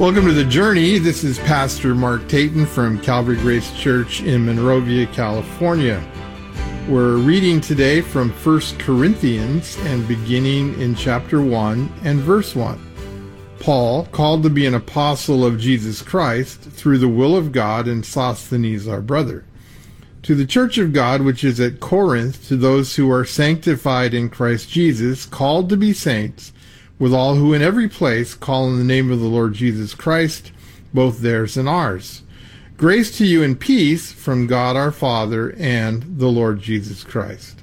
Welcome to The Journey. This is Pastor Mark Tayton from Calvary Grace Church in Monrovia, California. We're reading today from 1 Corinthians and beginning in chapter 1 and verse 1. Paul, called to be an apostle of Jesus Christ through the will of God, and Sosthenes our brother. To the church of God which is at Corinth, to those who are sanctified in Christ Jesus, called to be saints, with all who in every place call on the name of the Lord Jesus Christ, both theirs and ours. Grace to you and peace from God our Father and the Lord Jesus Christ.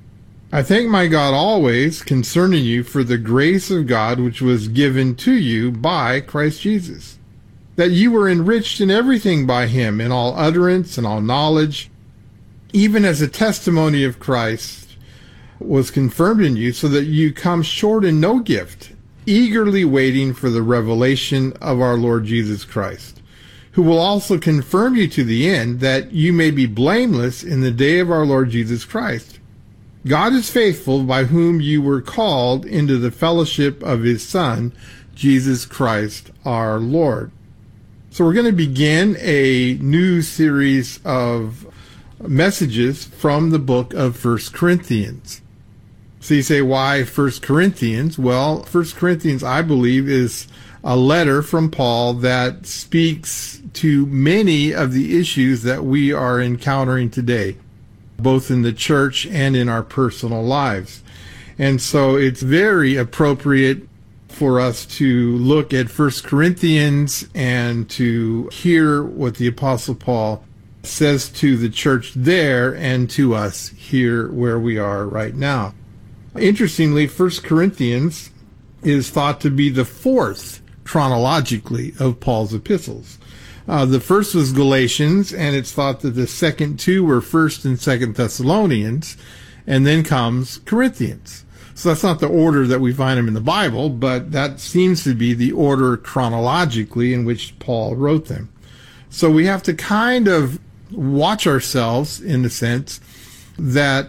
I thank my God always concerning you for the grace of God which was given to you by Christ Jesus, that you were enriched in everything by him, in all utterance and all knowledge, even as a testimony of Christ was confirmed in you, so that you come short in no gift, eagerly waiting for the revelation of our Lord Jesus Christ, who will also confirm you to the end, that you may be blameless in the day of our Lord Jesus Christ. God is faithful, by whom you were called into the fellowship of his Son, Jesus Christ our Lord. So we're going to begin a new series of messages from the book of 1 Corinthians. So you say, why 1 Corinthians? Well, 1 Corinthians, I believe, is a letter from Paul that speaks to many of the issues that we are encountering today, both in the church and in our personal lives. And so it's very appropriate for us to look at 1 Corinthians and to hear what the Apostle Paul says to the church there and to us here where we are right now. Interestingly, 1 Corinthians is thought to be the fourth chronologically of Paul's epistles. The first was Galatians, and it's thought that the second two were 1st and 2nd Thessalonians, and then comes Corinthians. So that's not the order that we find them in the Bible, but that seems to be the order chronologically in which Paul wrote them. So we have to kind of watch ourselves in the sense that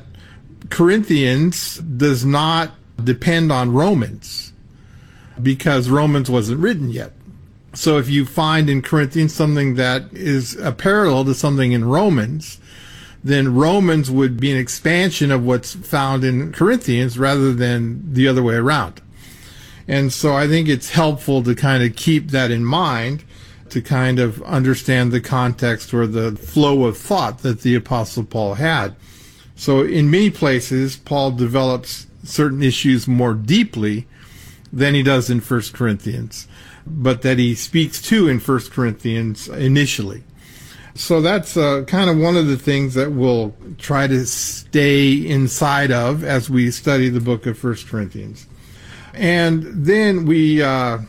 Corinthians does not depend on Romans, because Romans wasn't written yet. So if you find in Corinthians something that is a parallel to something in Romans, then Romans would be an expansion of what's found in Corinthians rather than the other way around. And so I think it's helpful to kind of keep that in mind, to kind of understand the context or the flow of thought that the Apostle Paul had. So in many places, Paul develops certain issues more deeply than he does in 1 Corinthians, but that he speaks to in 1 Corinthians initially. So that's kind of one of the things that we'll try to stay inside of as we study the book of 1 Corinthians. And then we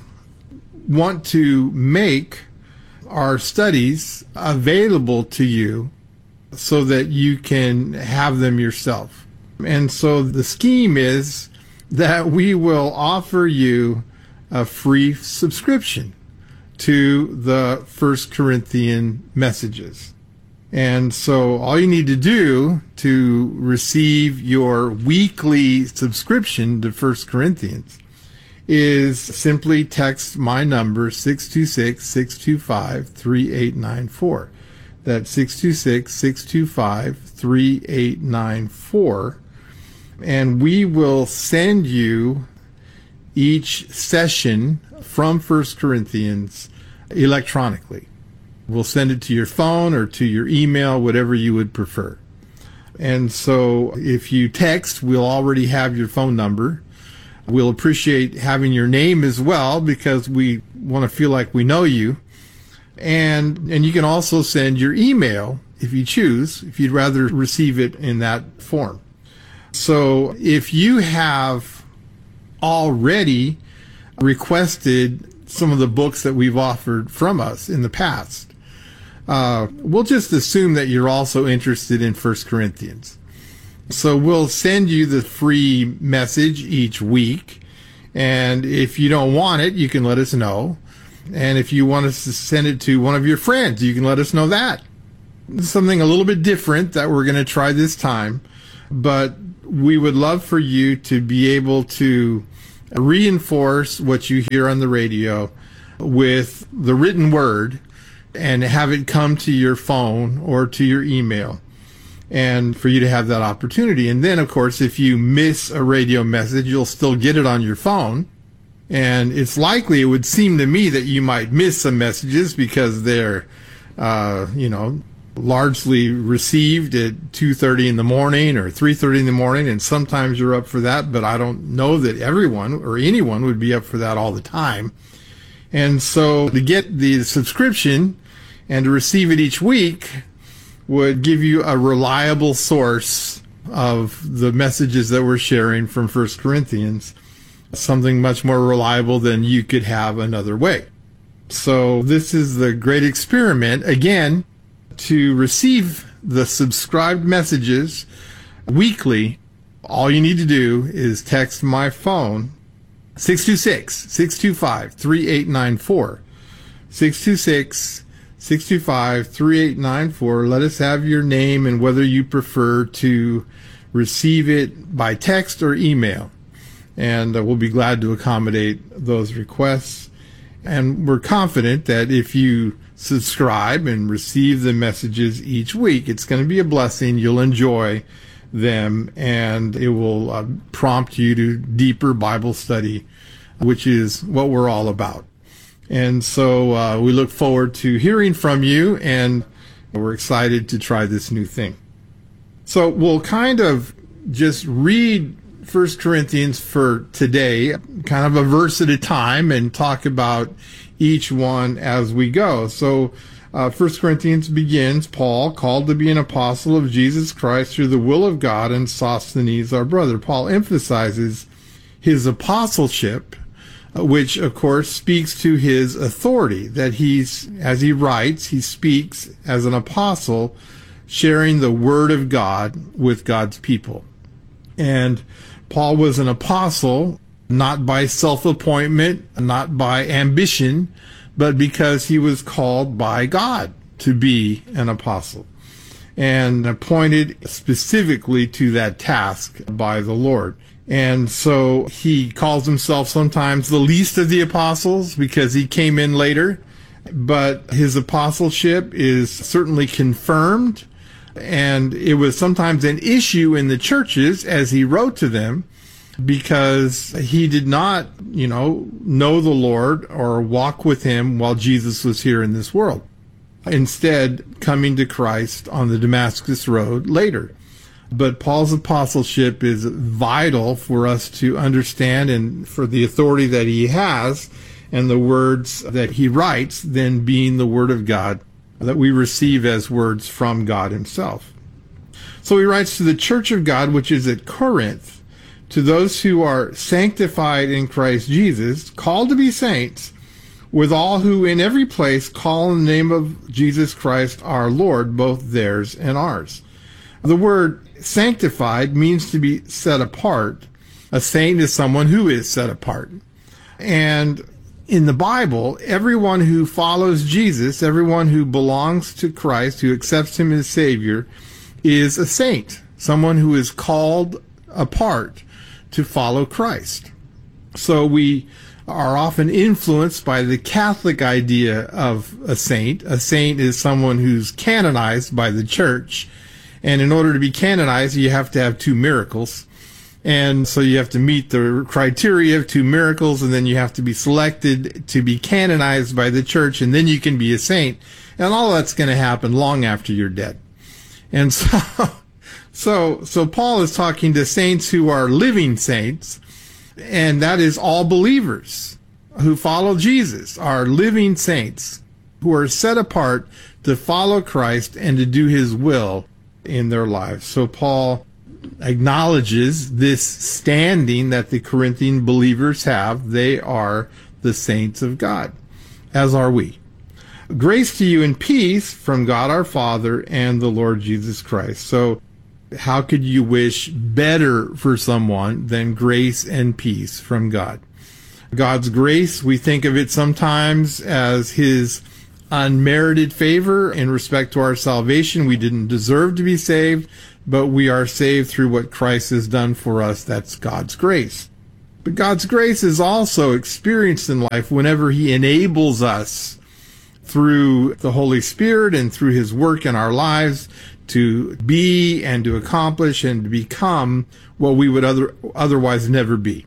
want to make our studies available to you so that you can have them yourself. And so the scheme is that we will offer you a free subscription to the 1 Corinthian messages. And so all you need to do to receive your weekly subscription to 1 Corinthians is simply text my number, 626-625-3894. That's 626-625-3894. And we will send you each session from 1 Corinthians electronically. We'll send it to your phone or to your email, whatever you would prefer. And so if you text, we'll already have your phone number. We'll appreciate having your name as well, because we want to feel like we know you. And you can also send your email if you choose, if you'd rather receive it in that form. So if you have already requested some of the books that we've offered from us in the past, we'll just assume that you're also interested in 1 Corinthians. So we'll send you the free message each week, and if you don't want it, you can let us know. And if you want us to send it to one of your friends, you can let us know that. Something a little bit different that we're going to try this time, but we would love for you to be able to reinforce what you hear on the radio with the written word and have it come to your phone or to your email, and for you to have that opportunity. And then, of course, if you miss a radio message, you'll still get it on your phone. And it's likely, it would seem to me, that you might miss some messages because they're, largely received at 2:30 in the morning or 3:30 in the morning, and sometimes you're up for that, but I don't know that everyone or anyone would be up for that all the time. And so to get the subscription and to receive it each week would give you a reliable source of the messages that we're sharing from 1 Corinthians, something much more reliable than you could have another way. So this is the great experiment. Again, to receive the subscribed messages weekly, all you need to do is text my phone, 626-625-3894. 626-625-3894. Let us have your name and whether you prefer to receive it by text or email. And we'll be glad to accommodate those requests. And we're confident that if you subscribe and receive the messages each week, it's going to be a blessing. You'll enjoy them, and it will prompt you to deeper Bible study, which is what we're all about. And so we look forward to hearing from you, and we're excited to try this new thing. So we'll kind of just read 1 Corinthians for today, kind of a verse at a time, and talk about each one as we go. So 1 Corinthians begins, Paul, called to be an apostle of Jesus Christ through the will of God, and Sosthenes, our brother. Paul emphasizes his apostleship, which, of course, speaks to his authority, that as he writes, he speaks as an apostle, sharing the word of God with God's people. And Paul was an apostle, not by self-appointment, not by ambition, but because he was called by God to be an apostle and appointed specifically to that task by the Lord. And so he calls himself sometimes the least of the apostles because he came in later, but his apostleship is certainly confirmed, and it was sometimes an issue in the churches as he wrote to them, because he did not, know the Lord or walk with him while Jesus was here in this world. Instead, coming to Christ on the Damascus Road later. But Paul's apostleship is vital for us to understand, and for the authority that he has and the words that he writes then being the Word of God that we receive as words from God himself. So he writes to the church of God, which is at Corinth, to those who are sanctified in Christ Jesus, called to be saints, with all who in every place call in the name of Jesus Christ our Lord, both theirs and ours. The word sanctified means to be set apart. A saint is someone who is set apart. And in the Bible, everyone who follows Jesus, everyone who belongs to Christ, who accepts him as Savior, is a saint, someone who is called apart to follow Christ. So we are often influenced by the Catholic idea of a saint. A saint is someone who's canonized by the church. And in order to be canonized, you have to have 2 miracles. And so you have to meet the criteria of 2 miracles, and then you have to be selected to be canonized by the church, and then you can be a saint. And all that's going to happen long after you're dead. And so Paul is talking to saints who are living saints, and that is all believers who follow Jesus are living saints who are set apart to follow Christ and to do his will in their lives. So Paul acknowledges this standing that the Corinthian believers have. They are the saints of God, as are we. Grace to you and peace from God our Father and the Lord Jesus Christ. So how could you wish better for someone than grace and peace from God? God's grace, we think of it sometimes as his unmerited favor in respect to our salvation. We didn't deserve to be saved, but we are saved through what Christ has done for us. That's God's grace. But God's grace is also experienced in life whenever He enables us through the Holy Spirit and through His work in our lives to be and to accomplish and to become what we would otherwise never be.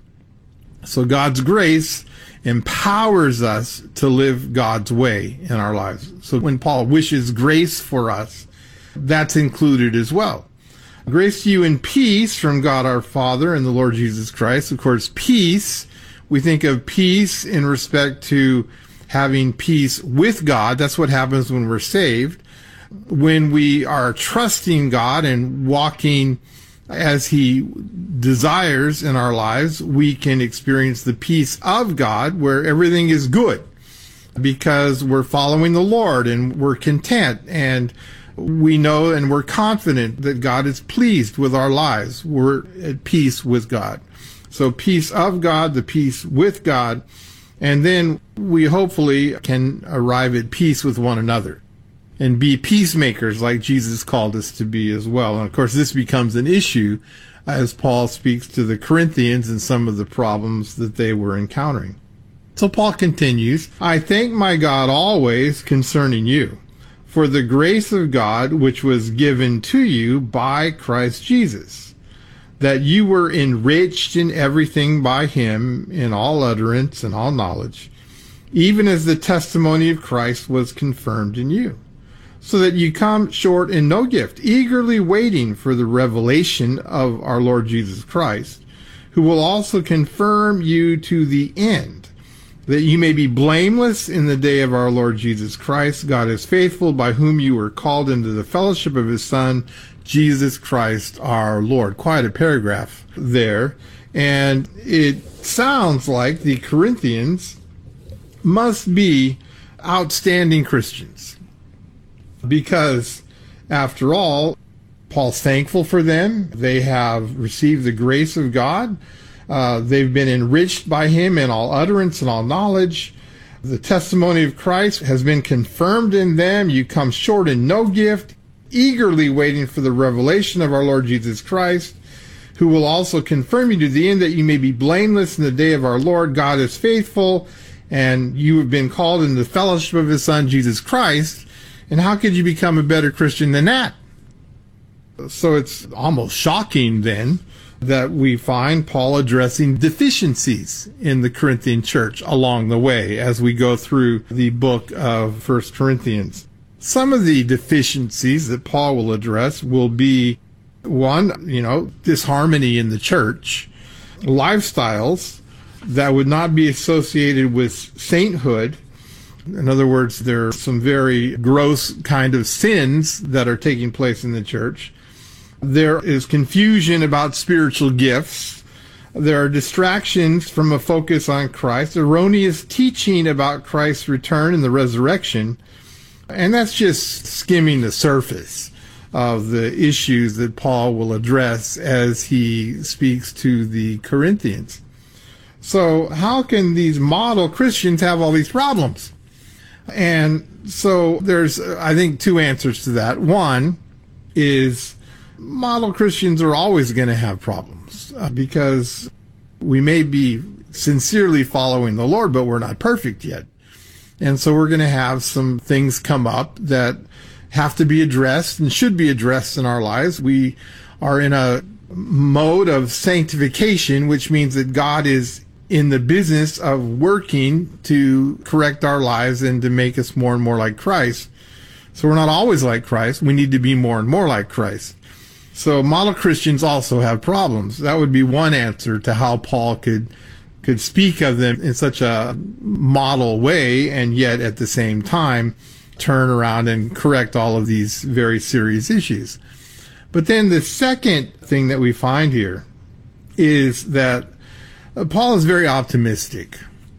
So God's grace empowers us to live God's way in our lives. So when Paul wishes grace for us, that's included as well. Grace to you and peace from God our Father and the Lord Jesus Christ. Of course, peace, we think of peace in respect to having peace with God. That's what happens when we're saved. When we are trusting God and walking as He desires in our lives, we can experience the peace of God where everything is good because we're following the Lord and we're content and we know and we're confident that God is pleased with our lives. We're at peace with God. So peace of God, the peace with God, and then we hopefully can arrive at peace with one another and be peacemakers like Jesus called us to be as well. And of course, this becomes an issue as Paul speaks to the Corinthians and some of the problems that they were encountering. So Paul continues, I thank my God always concerning you, for the grace of God which was given to you by Christ Jesus, that you were enriched in everything by Him in all utterance and all knowledge, even as the testimony of Christ was confirmed in you, so that you come short in no gift, eagerly waiting for the revelation of our Lord Jesus Christ, who will also confirm you to the end, that you may be blameless in the day of our Lord Jesus Christ. God is faithful, by whom you were called into the fellowship of His Son, Jesus Christ our Lord. Quite a paragraph there. And it sounds like the Corinthians must be outstanding Christians. Because, after all, Paul's thankful for them. They have received the grace of God. They've been enriched by Him in all utterance and all knowledge. The testimony of Christ has been confirmed in them. You come short in no gift, eagerly waiting for the revelation of our Lord Jesus Christ, who will also confirm you to the end, that you may be blameless in the day of our Lord. God is faithful, and you have been called into the fellowship of His Son, Jesus Christ. And how could you become a better Christian than that? So it's almost shocking then that we find Paul addressing deficiencies in the Corinthian church along the way as we go through the book of 1 Corinthians. Some of the deficiencies that Paul will address will be, one, disharmony in the church, lifestyles that would not be associated with sainthood. In other words, there are some very gross kind of sins that are taking place in the church. There is confusion about spiritual gifts. There are distractions from a focus on Christ, erroneous teaching about Christ's return and the resurrection. And that's just skimming the surface of the issues that Paul will address as he speaks to the Corinthians. So how can these model Christians have all these problems? And so there's, I think, two answers to that. One is model Christians are always going to have problems because we may be sincerely following the Lord, but we're not perfect yet. And so we're going to have some things come up that have to be addressed and should be addressed in our lives. We are in a mode of sanctification, which means that God is in the business of working to correct our lives and to make us more and more like Christ. So we're not always like Christ. We need to be more and more like Christ. So model Christians also have problems. That would be one answer to how Paul could speak of them in such a model way and yet at the same time turn around and correct all of these very serious issues. But then the second thing that we find here is that Paul is very optimistic,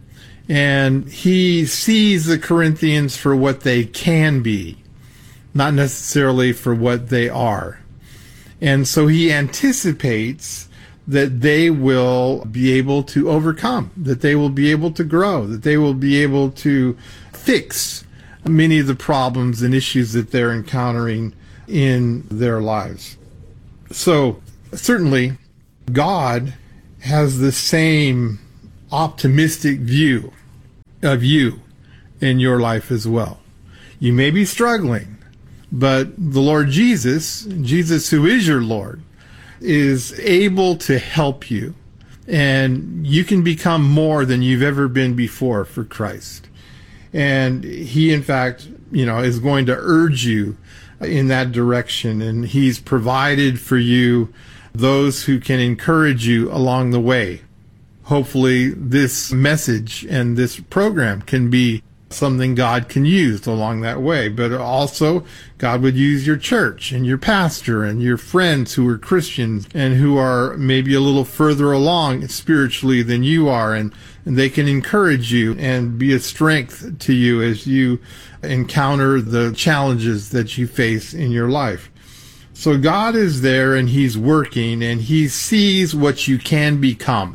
and he sees the Corinthians for what they can be, not necessarily for what they are. And so he anticipates that they will be able to overcome, that they will be able to grow, that they will be able to fix many of the problems and issues that they're encountering in their lives. So certainly God has the same optimistic view of you in your life as well. You may be struggling, but the Lord Jesus who is your Lord, is able to help you, and you can become more than you've ever been before for Christ. And he, in fact, is going to urge you in that direction, and he's provided for you those who can encourage you along the way. Hopefully this message and this program can be something God can use along that way. But also, God would use your church and your pastor and your friends who are Christians and who are maybe a little further along spiritually than you are, and they can encourage you and be a strength to you as you encounter the challenges that you face in your life. So God is there, and he's working, and he sees what you can become.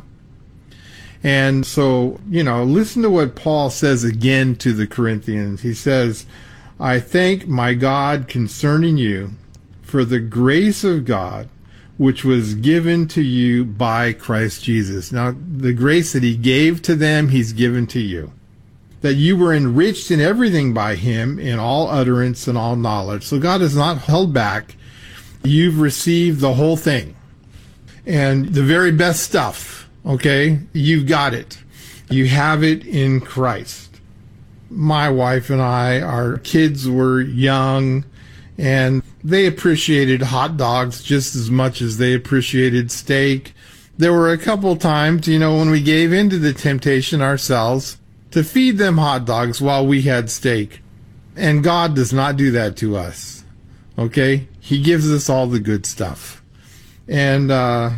And so, listen to what Paul says again to the Corinthians. He says, I thank my God concerning you for the grace of God which was given to you by Christ Jesus. Now, the grace that he gave to them, he's given to you. That you were enriched in everything by him, in all utterance and all knowledge. So God has not held back. You've received the whole thing. And the very best stuff. Okay, you've got it. You have it in Christ. My wife and I, our kids were young, and they appreciated hot dogs just as much as they appreciated steak. There were a couple times, when we gave in to the temptation ourselves to feed them hot dogs while we had steak. And God does not do that to us. Okay? He gives us all the good stuff. And,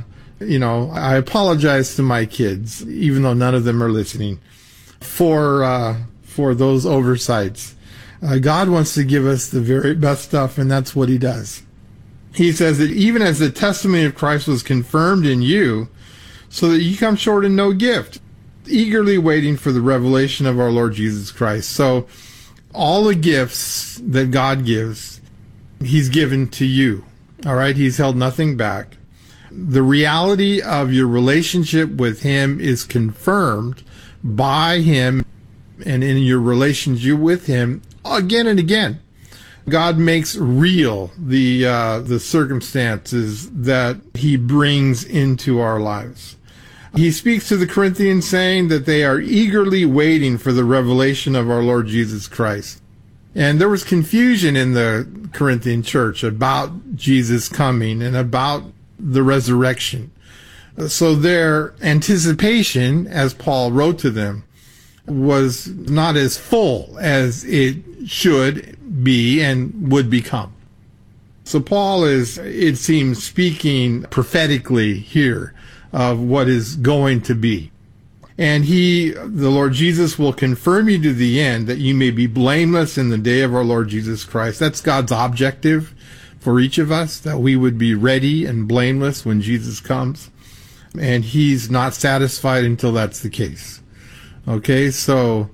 I apologize to my kids, even though none of them are listening, for those oversights. God wants to give us the very best stuff, and that's what he does. He says that even as the testimony of Christ was confirmed in you, so that you come short in no gift, eagerly waiting for the revelation of our Lord Jesus Christ. So all the gifts that God gives, he's given to you. All right? He's held nothing back. The reality of your relationship with him is confirmed by him and in your relationship with him again and again. God makes real the circumstances that he brings into our lives. He speaks to the Corinthians saying that they are eagerly waiting for the revelation of our Lord Jesus Christ. And there was confusion in the Corinthian church about Jesus coming and about the resurrection. So their anticipation, as Paul wrote to them, was not as full as it should be and would become. So Paul is, it seems, speaking prophetically here of what is going to be. And the Lord Jesus, will confirm you to the end that you may be blameless in the day of our Lord Jesus Christ. That's God's objective for each of us, that we would be ready and blameless when Jesus comes. And he's not satisfied until that's the case. Okay, so,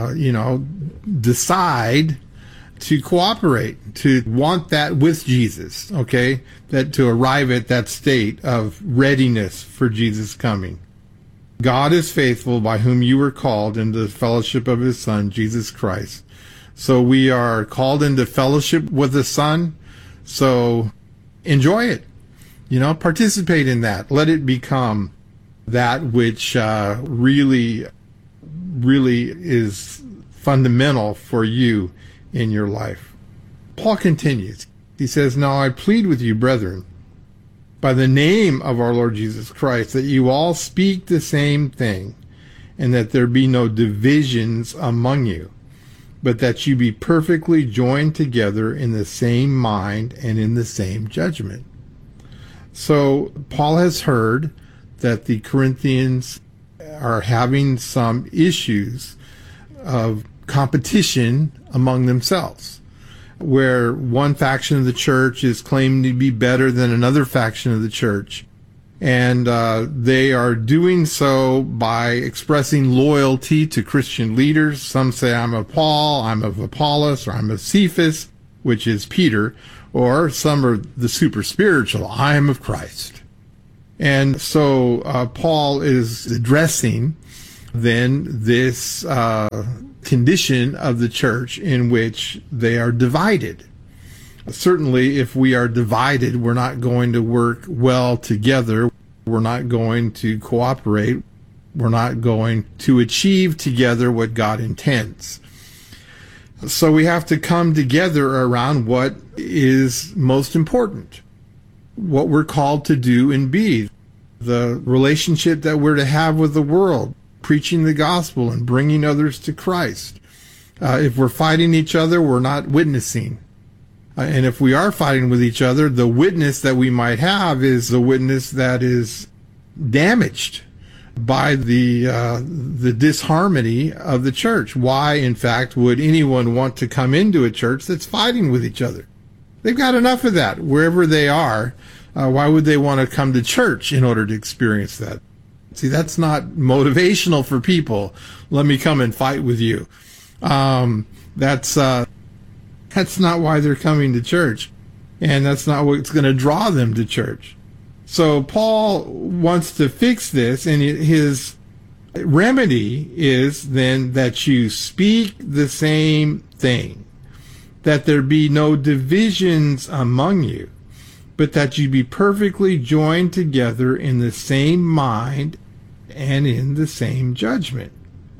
decide to cooperate, to want that with Jesus, okay, that to arrive at that state of readiness for Jesus coming. God is faithful, by whom you were called into the fellowship of his Son, Jesus Christ. So we are called into fellowship with the Son. So enjoy it, participate in that. Let it become that which really is fundamental for you in your life. Paul continues. He says, now I plead with you, brethren, by the name of our Lord Jesus Christ, that you all speak the same thing, and that there be no divisions among you, but that you be perfectly joined together in the same mind and in the same judgment. So Paul has heard that the Corinthians are having some issues of competition among themselves, where one faction of the church is claiming to be better than another faction of the church. And they are doing so by expressing loyalty to Christian leaders. Some say, I'm of Paul, I'm of Apollos, or I'm of Cephas, which is Peter, or some are the super spiritual, I am of Christ. And so Paul is addressing then this condition of the church in which they are divided. Certainly, if we are divided, we're not going to work well together. We're not going to cooperate. We're not going to achieve together what God intends. So we have to come together around what is most important, what we're called to do and be, the relationship that we're to have with the world, preaching the gospel and bringing others to Christ. If we're fighting each other, we're not witnessing. And if we are fighting with each other, the witness that we might have is the witness that is damaged by the disharmony of the church. Why, in fact, would anyone want to come into a church that's fighting with each other? They've got enough of that wherever they are. Why would they want to come to church in order to experience that? See, that's not motivational for people. Let me come and fight with you. That's not why they're coming to church. And that's not what's going to draw them to church. So Paul wants to fix this, and his remedy is then that you speak the same thing, that there be no divisions among you, but that you be perfectly joined together in the same mind and in the same judgment.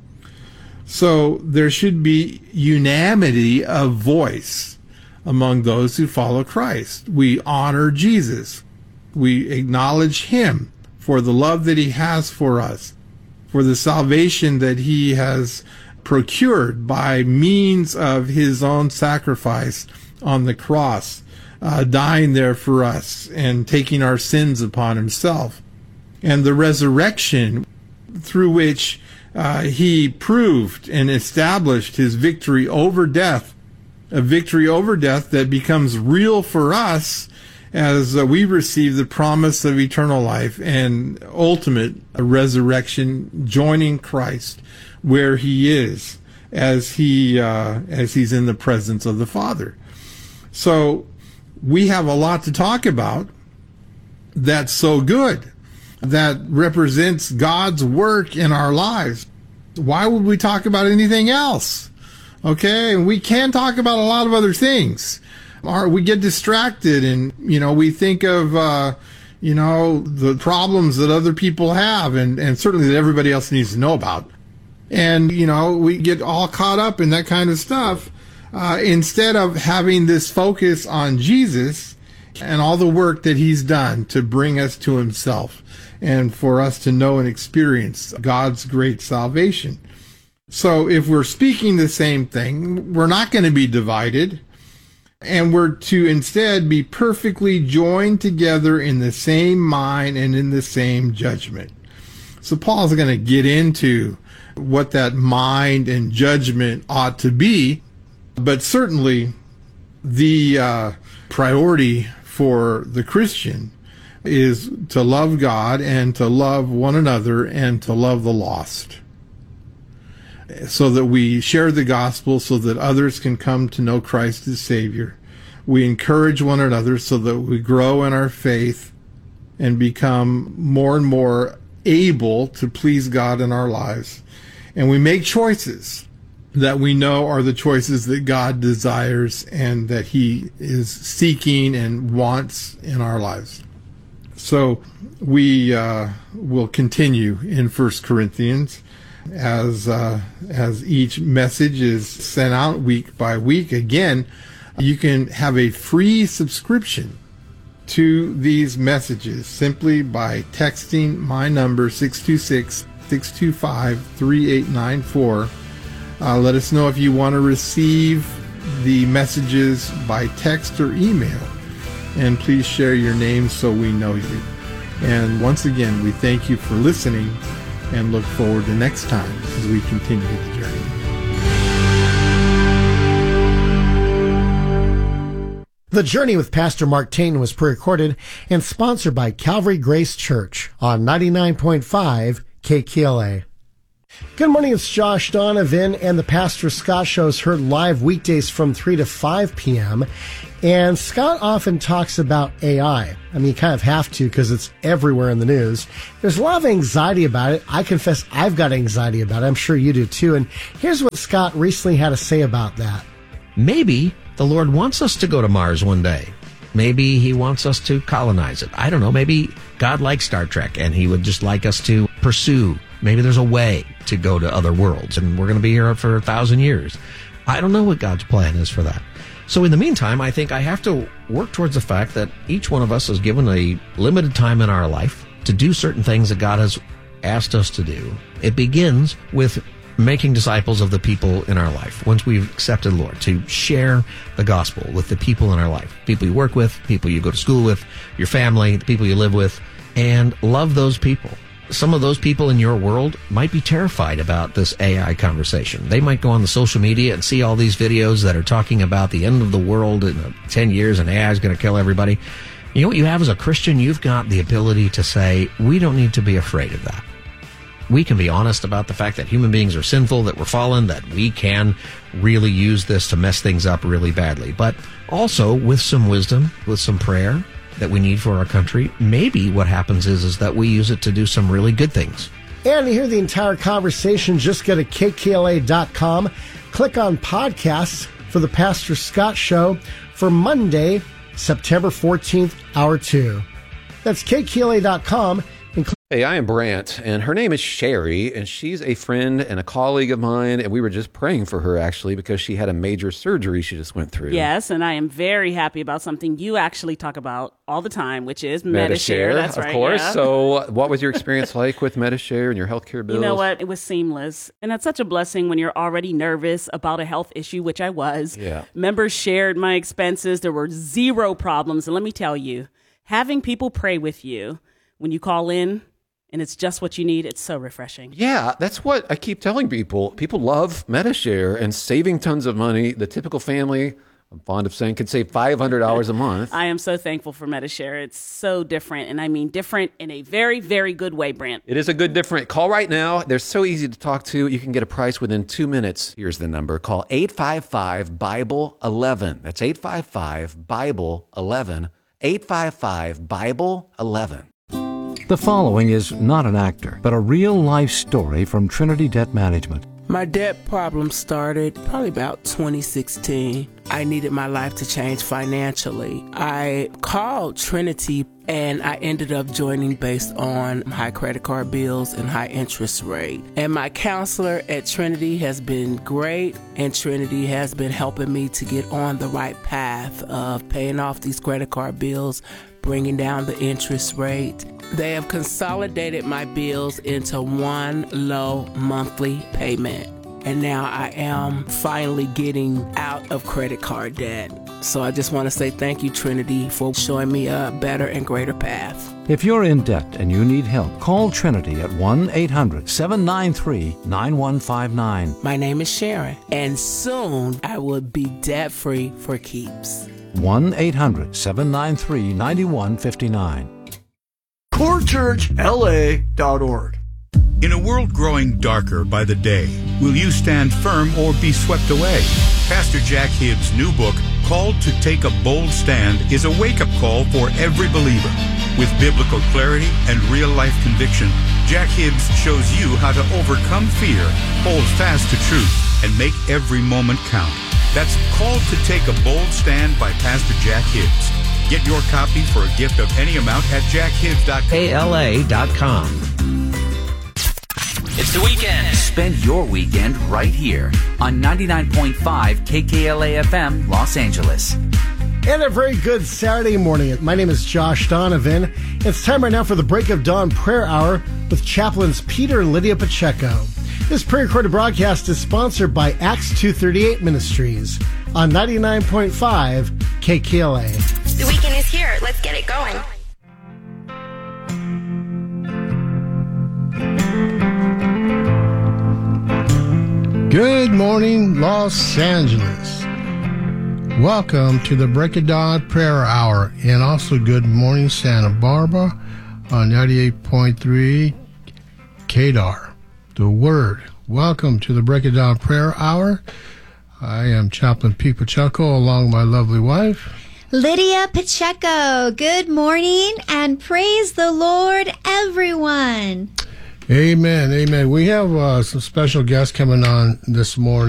So there should be unanimity of voice among those who follow Christ. We honor Jesus. We acknowledge him for the love that he has for us, for the salvation that he has procured by means of his own sacrifice on the cross, dying there for us and taking our sins upon himself, and the resurrection through which he proved and established his victory over death, a victory over death that becomes real for us as we receive the promise of eternal life and ultimate resurrection, joining Christ where he is as he's in the presence of the Father. So we have a lot to talk about that's so good, that represents God's work in our lives. Why would we talk about anything else? Okay, and we can talk about a lot of other things. We get distracted and, we think of, the problems that other people have and certainly that everybody else needs to know about. And, we get all caught up in that kind of stuff instead of having this focus on Jesus and all the work that he's done to bring us to himself and for us to know and experience God's great salvation. So if we're speaking the same thing, we're not going to be divided. And we're to instead be perfectly joined together in the same mind and in the same judgment. So Paul's going to get into what that mind and judgment ought to be, but certainly the priority for the Christian is to love God and to love one another and to love the lost, so that we share the gospel so that others can come to know Christ as Savior. We encourage one another so that we grow in our faith and become more and more able to please God in our lives. And we make choices that we know are the choices that God desires and that he is seeking and wants in our lives. So we will continue in 1 Corinthians as each message is sent out week by week. Again, you can have a free subscription to these messages simply by texting my number 626-625-3894. Let us know if you want to receive the messages by text or email, and please share your name so we know you. And once again, we thank you for listening and look forward to next time as we continue the journey. The Journey with Pastor Mark Tayton was pre-recorded and sponsored by Calvary Grace Church on 99.5 KKLA. Good morning, it's Josh Donovan, and the Pastor Scott Show is heard live weekdays from 3 to 5 p.m., and Scott often talks about AI. I mean, you kind of have to because it's everywhere in the news. There's a lot of anxiety about it. I confess I've got anxiety about it. I'm sure you do too. And here's what Scott recently had to say about that. Maybe the Lord wants us to go to Mars one day. Maybe he wants us to colonize it. I don't know. Maybe God likes Star Trek and he would just like us to pursue. Maybe there's a way to go to other worlds and we're going to be here for 1,000 years. I don't know what God's plan is for that. So in the meantime, I think I have to work towards the fact that each one of us is given a limited time in our life to do certain things that God has asked us to do. It begins with making disciples of the people in our life. Once we've accepted the Lord, to share the gospel with the people in our life, people you work with, people you go to school with, your family, the people you live with, and love those people. Some of those people in your world might be terrified about this AI conversation. They might go on the social media and see all these videos that are talking about the end of the world in 10 years and AI is going to kill everybody. You know what you have as a Christian? You've got the ability to say, we don't need to be afraid of that. We can be honest about the fact that human beings are sinful, that we're fallen, that we can really use this to mess things up really badly. But also with some wisdom, with some prayer that we need for our country, maybe what happens is that we use it to do some really good things. And to hear the entire conversation, just go to kkla.com, click on podcasts for the Pastor Scott Show for Monday, September 14th, hour 2. That's kkla.com. Hey, I am Brant, and her name is Sherry, and she's a friend and a colleague of mine, and we were just praying for her, actually, because she had a major surgery she just went through. Yes, and I am very happy about something you actually talk about all the time, which is Medi-Share. That's right, of course. Yeah. So what was your experience like with Medi-Share and your healthcare bills? You know what? It was seamless, and that's such a blessing when you're already nervous about a health issue, which I was. Yeah. Members shared my expenses. There were zero problems, and let me tell you, having people pray with you when you call in, and it's just what you need, it's so refreshing. Yeah, that's what I keep telling people. People love Medi-Share and saving tons of money. The typical family, I'm fond of saying, could save $500 a month. I am so thankful for Medi-Share. It's so different, and I mean different in a very, very good way, Brant. It is a good different. Call right now. They're so easy to talk to. You can get a price within 2 minutes. Here's the number. Call 855-BIBLE-11. That's 855-BIBLE-11. 855-BIBLE-11. The following is not an actor, but a real-life story from Trinity Debt Management. My debt problem started probably about 2016. I needed my life to change financially. I called Trinity and I ended up joining based on high credit card bills and high interest rate. And my counselor at Trinity has been great, and Trinity has been helping me to get on the right path of paying off these credit card bills, bringing down the interest rate. They have consolidated my bills into one low monthly payment. And now I am finally getting out of credit card debt. So I just want to say thank you, Trinity, for showing me a better and greater path. If you're in debt and you need help, call Trinity at 1-800-793-9159. My name is Sharon, and soon I will be debt-free for keeps. 1-800-793-9159. CoreChurchLA.org. In a world growing darker by the day, will you stand firm or be swept away? Pastor Jack Hibbs' new book, Called to Take a Bold Stand, is a wake-up call for every believer. With biblical clarity and real-life conviction, Jack Hibbs shows you how to overcome fear, hold fast to truth, and make every moment count. That's Called to Take a Bold Stand by Pastor Jack Hibbs. Get your copy for a gift of any amount at jackhibbs.com. KLA.com. It's the weekend. Spend your weekend right here on 99.5 KKLA FM, Los Angeles. And a very good Saturday morning. My name is Josh Donovan. It's time right now for the Break of Dawn Prayer Hour with Chaplains Peter and Lydia Pacheco. This pre-recorded broadcast is sponsored by Acts 238 Ministries on 99.5 KKLA. The weekend is here. Let's get it going. Good morning, Los Angeles. Welcome to the Break of Dawn Prayer Hour, and also good morning, Santa Barbara on 98.3 KDAR. the Word. Welcome to the Break It Down Prayer Hour. I am Chaplain Pete Pacheco along with my lovely wife, Lydia Pacheco. Good morning and praise the Lord, everyone. Amen, amen. We have some special guests coming on this morning.